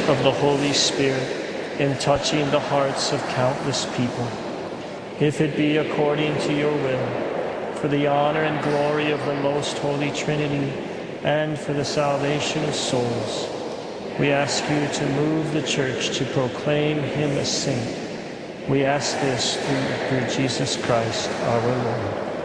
of the Holy Spirit in touching the hearts of countless people. If it be according to your will, for the honor and glory of the most Holy Trinity, and for the salvation of souls, we ask you to move the Church to proclaim him a saint. We ask this through Jesus Christ our Lord.